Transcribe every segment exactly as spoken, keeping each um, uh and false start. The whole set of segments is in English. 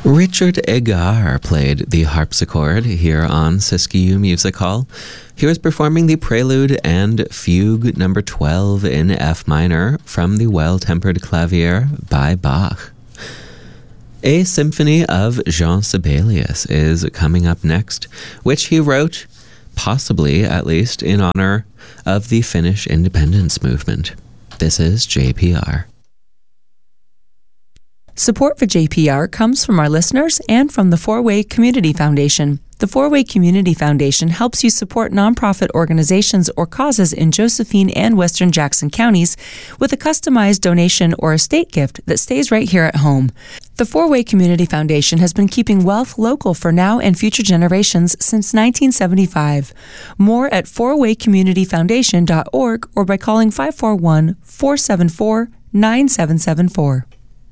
Richard Egar played the harpsichord here on Siskiyou Music Hall. He was performing the Prelude and Fugue number twelve in F minor from the Well-Tempered Clavier by Bach. A symphony of Jean Sibelius is coming up next, which he wrote, possibly at least, in honor of the Finnish independence movement. This is J P R. Support for J P R comes from our listeners and from the Four-Way Community Foundation. The Four-Way Community Foundation helps you support nonprofit organizations or causes in Josephine and Western Jackson counties with a customized donation or estate gift that stays right here at home. The Four-Way Community Foundation has been keeping wealth local for now and future generations since nineteen seventy-five. More at four way community foundation dot org or by calling five four one, four seven four, nine seven seven four.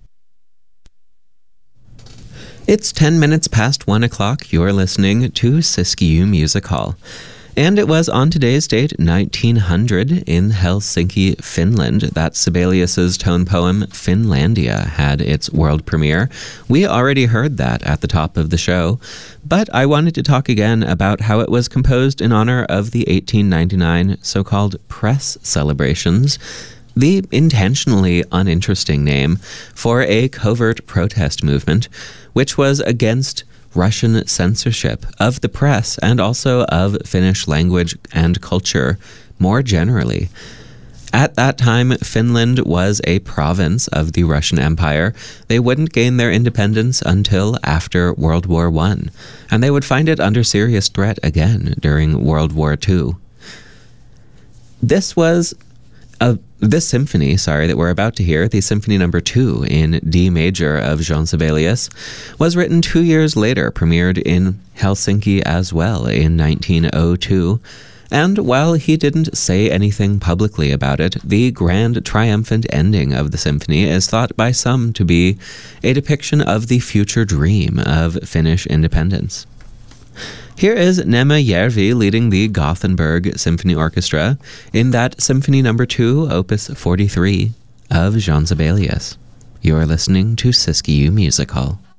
It's ten minutes past one o'clock. You're listening to Siskiyou Music Hall. And it was on today's date, nineteen hundred, in Helsinki, Finland, that Sibelius's tone poem Finlandia had its world premiere. We already heard that at the top of the show, but I wanted to talk again about how it was composed in honor of the eighteen ninety-nine so-called press celebrations, the intentionally uninteresting name for a covert protest movement, which was against Russian censorship of the press and also of Finnish language and culture more generally. At that time, Finland was a province of the Russian Empire. They wouldn't gain their independence until after World War One, and they would find it under serious threat again during World War Two. This was a This symphony, sorry, that we're about to hear, the Symphony Number Two in D major of Jean Sibelius, was written two years later, premiered in Helsinki as well in nineteen oh two. And while he didn't say anything publicly about it, the grand triumphant ending of the symphony is thought by some to be a depiction of the future dream of Finnish independence. Here is Nema Järvi leading the Gothenburg Symphony Orchestra in that Symphony Number Two, Opus forty-three of Jean Sibelius. You're listening to Siskiyou Music Hall.